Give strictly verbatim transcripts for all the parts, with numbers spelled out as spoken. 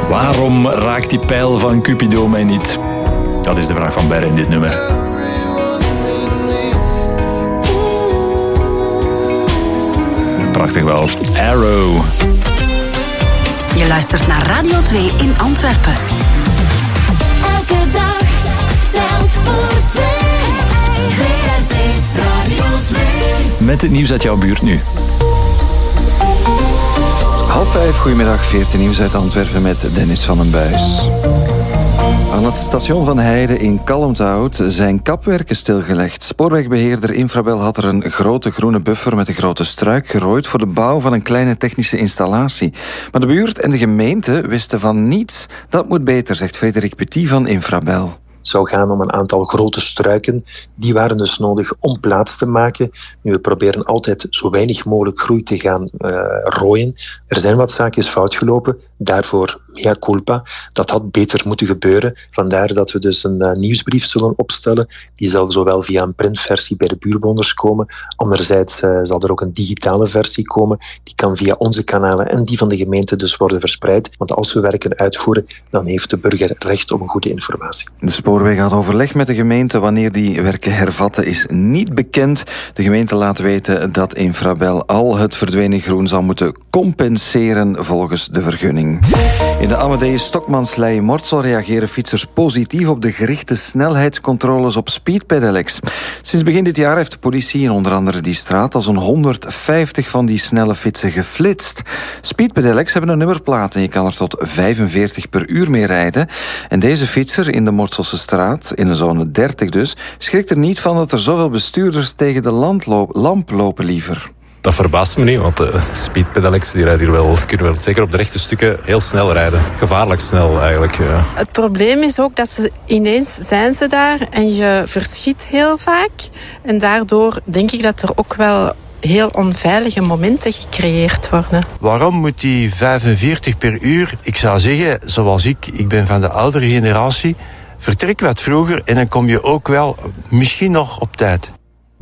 Waarom raakt die pijl van Cupido mij niet? Dat is de vraag van Ber in dit nummer. Prachtig wel. Arrow. Je luistert naar Radio twee in Antwerpen. Elke dag telt voor twee. V R T Radio twee. Met het nieuws uit jouw buurt nu. Half vijf, goedemiddag, veertien nieuws uit Antwerpen met Dennis van den Buis. Aan het station van Heide in Kalmthout zijn kapwerken stilgelegd. Spoorwegbeheerder Infrabel had er een grote groene buffer met een grote struik gerooid voor de bouw van een kleine technische installatie. Maar de buurt en de gemeente wisten van niets. Dat moet beter, zegt Frederik Petit van Infrabel. Het zou gaan om een aantal grote struiken. Die waren dus nodig om plaats te maken. Nu, we proberen altijd zo weinig mogelijk groei te gaan uh, rooien. Er zijn wat zaakjes fout gelopen. Daarvoor mea culpa. Dat had beter moeten gebeuren. Vandaar dat we dus een uh, nieuwsbrief zullen opstellen. Die zal zowel via een printversie bij de buurtbewoners komen. Anderzijds uh, zal er ook een digitale versie komen. Die kan via onze kanalen en die van de gemeente dus worden verspreid. Want als we werken uitvoeren, dan heeft de burger recht op een goede informatie. De Spoorweg had overleg met de gemeente. Wanneer die werken hervatten is niet bekend. De gemeente laat weten dat Infrabel al het verdwenen groen zal moeten compenseren volgens de vergunning. In de Amadeus Stokmanslei Mortsel reageren fietsers positief op de gerichte snelheidscontroles op speedpedelecs. Sinds begin dit jaar heeft de politie in onder andere die straat al zo'n honderdvijftig van die snelle fietsen geflitst. Speedpedelecs hebben een nummerplaat en je kan er tot vijfenveertig per uur mee rijden. En deze fietser in de Mortselse straat, in de zone dertig dus, schrikt er niet van dat er zoveel bestuurders tegen de landloop, lamp lopen liever. Dat verbaast me niet, want de speedpedelecs die rijden hier wel, kunnen wel zeker op de rechte stukken heel snel rijden. Gevaarlijk snel eigenlijk. Ja. Het probleem is ook dat ze ineens zijn ze daar en je verschiet heel vaak. En daardoor denk ik dat er ook wel heel onveilige momenten gecreëerd worden. Waarom moet die vijfenveertig per uur? Ik zou zeggen, zoals ik, ik ben van de oudere generatie, vertrek wat vroeger en dan kom je ook wel misschien nog op tijd.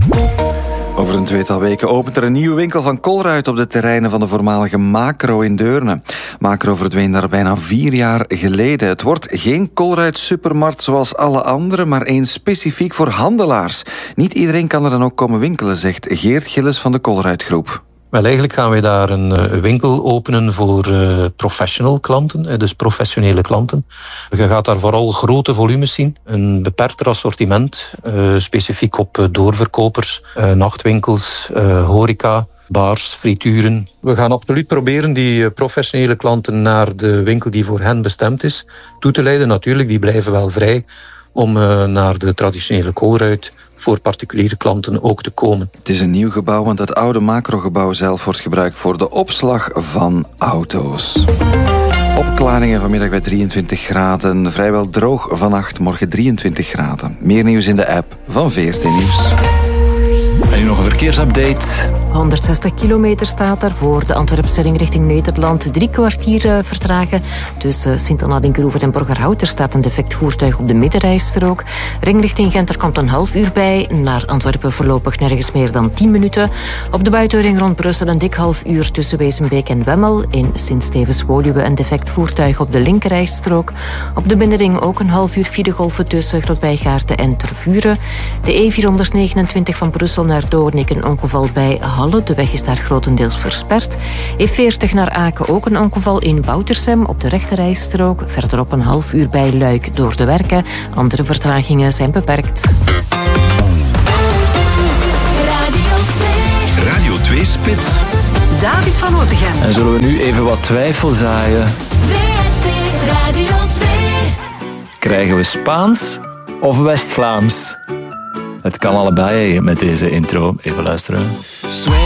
Over een tweetal weken opent er een nieuwe winkel van Colruyt op de terreinen van de voormalige Macro in Deurne. Macro verdween daar bijna vier jaar geleden. Het wordt geen Colruyt supermarkt zoals alle andere, maar één specifiek voor handelaars. Niet iedereen kan er dan ook komen winkelen, zegt Geert Gilles van de Colruyt Groep. Wel, eigenlijk gaan wij daar een uh, winkel openen voor uh, professional klanten, uh, dus professionele klanten. Je gaat daar vooral grote volumes zien, een beperkter assortiment, uh, specifiek op uh, doorverkopers, uh, nachtwinkels, uh, horeca, bars, frituren. We gaan absoluut proberen die uh, professionele klanten naar de winkel die voor hen bestemd is toe te leiden. Natuurlijk, die blijven wel vrij om uh, naar de traditionele Colruyt voor particuliere klanten ook te komen. Het is een nieuw gebouw, want het oude Macro-gebouw zelf wordt gebruikt voor de opslag van auto's. Opklaringen vanmiddag bij drieëntwintig graden. Vrijwel droog vannacht, morgen drieëntwintig graden. Meer nieuws in de app van V R T Nieuws. En nu nog een verkeersupdate. honderdzestig kilometer staat er voor de Antwerpse ring richting Nederland. Drie kwartier vertragen tussen Sint-Anna-Dinkeroever en Borgerhout. Er staat een defect voertuig op de middenrijstrook. Ring richting Gent, er komt een half uur bij. Naar Antwerpen voorlopig nergens meer dan tien minuten. Op de buitenring rond Brussel een dik half uur tussen Wezenbeek en Wemmel. In Sint-Stevens-Woluwe een defect voertuig op de linkerrijstrook. Op de binnenring ook een half uur fiedegolven tussen Grootbijgaarten en Tervuren. De E vierhonderdnegenentwintig van Brussel naar Doornik een ongeval bij Halle. De weg is daar grotendeels versperd. E veertig naar Aken ook een ongeval in Boutersem op de rechterrijstrook. Verderop een half uur bij Luik door de werken. Andere vertragingen zijn beperkt. Radio twee. Radio twee Spits. David van Otegem. En zullen we nu even wat twijfel zaaien? V R T Radio twee. Krijgen we Spaans of West-Vlaams? Het kan allebei met deze intro. Even luisteren.